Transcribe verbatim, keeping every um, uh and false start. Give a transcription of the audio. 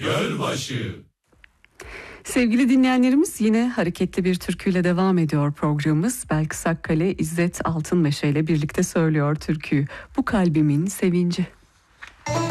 Gölbaşı. Sevgili dinleyenlerimiz, yine hareketli bir türküyle devam ediyor programımız. Belkıs Akkale, İzzet Altınmeşe ile birlikte söylüyor türküyü. Bu kalbimin sevinci.